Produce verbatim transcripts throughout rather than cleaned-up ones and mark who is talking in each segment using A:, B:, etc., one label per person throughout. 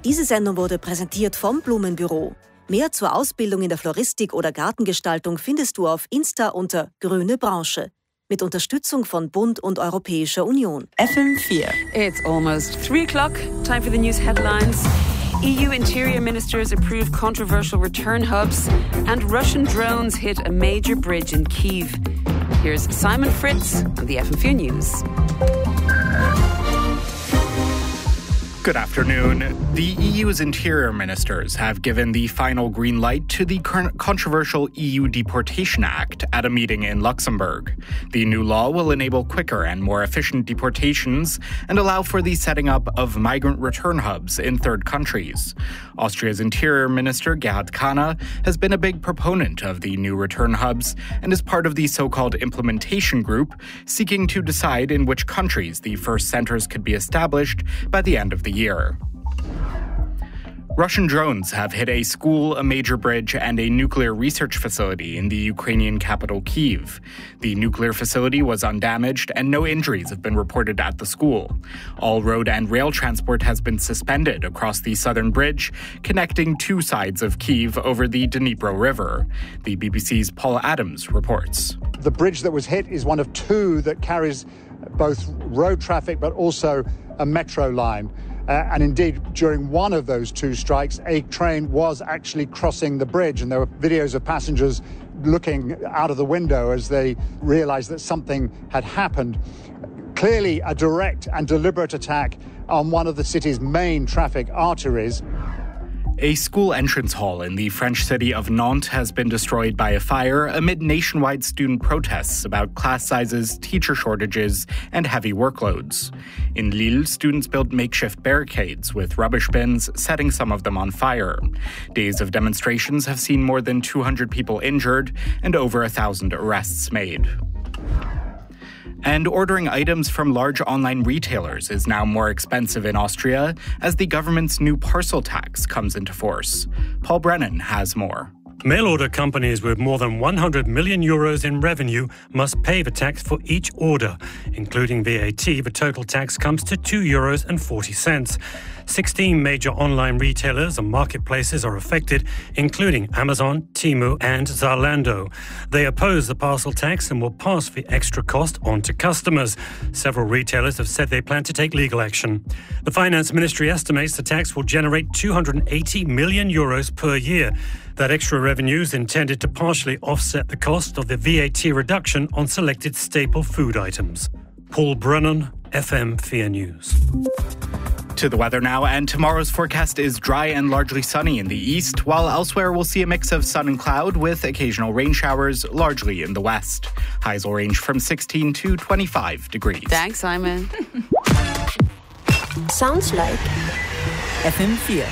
A: Diese Sendung wurde präsentiert vom Blumenbüro. Mehr zur Ausbildung in der Floristik oder Gartengestaltung findest du auf Insta unter Grüne Branche. Mit Unterstützung von Bund und Europäischer Union.
B: F M four.
C: It's almost three o'clock. Time for the news headlines. E U Interior Ministers approve controversial return hubs, and Russian drones hit a major bridge in Kyiv. Here's Simon Fritz on the F M four News.
D: Good afternoon. The E U's interior ministers have given the final green light to the controversial E U Deportation Act at a meeting in Luxembourg. The new law will enable quicker and more efficient deportations and allow for the setting up of migrant return hubs in third countries. Austria's Interior Minister Gerhard Kahner has been a big proponent of the new return hubs and is part of the so-called implementation group, seeking to decide in which countries the first centers could be established by the end of the year. Russian drones have hit a school, a major bridge, and a nuclear research facility in the Ukrainian capital, Kyiv. The nuclear facility was undamaged, and no injuries have been reported at the school. All road and rail transport has been suspended across the southern bridge, connecting two sides of Kyiv over the Dnipro River. The B B C's Paul Adams reports.
E: The bridge that was hit is one of two that carries both road traffic but also a metro line. Uh, and indeed, during one of those two strikes, a train was actually crossing the bridge, and there were videos of passengers looking out of the window as they realized that something had happened. Clearly a direct and deliberate attack on one of the city's main traffic arteries.
D: A school entrance hall in the French city of Nantes has been destroyed by a fire amid nationwide student protests about class sizes, teacher shortages, and heavy workloads. In Lille, students built makeshift barricades with rubbish bins, setting some of them on fire. Days of demonstrations have seen more than two hundred people injured and over one thousand arrests made. And ordering items from large online retailers is now more expensive in Austria as the government's new parcel tax comes into force. Paul Brennan has more.
F: Mail-order companies with more than one hundred million euros in revenue must pay the tax for each order. Including V A T, the total tax comes to two euros and forty cents. sixteen major online retailers and marketplaces are affected, including Amazon, Temu and Zalando. They oppose the parcel tax and will pass the extra cost on to customers. Several retailers have said they plan to take legal action. The Finance Ministry estimates the tax will generate two hundred eighty million euros per year. That extra revenue is intended to partially offset the cost of the V A T reduction on selected staple food items. Paul Brennan, F M four News.
D: To the weather now, and tomorrow's forecast is dry and largely sunny in the east, while elsewhere we'll see a mix of sun and cloud with occasional rain showers, largely in the west. Highs will range from sixteen to twenty-five degrees.
C: Thanks, Simon.
B: Sounds like F M four.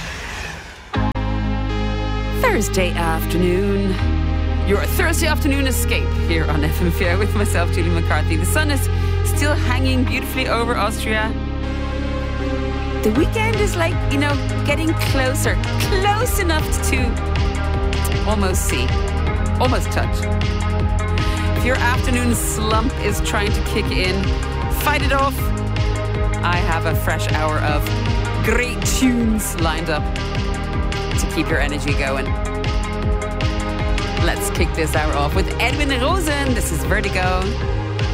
C: Thursday afternoon. Your Thursday afternoon escape here on F M four with myself, Julie McCarthy. The sun is still hanging beautifully over Austria. The weekend is like, you know, getting closer, close enough to almost see, almost touch. If your afternoon slump is trying to kick in, fight it off. I have a fresh hour of great tunes lined up to keep your energy going. Let's kick this hour off with Edwin Rosen. This is Vertigo.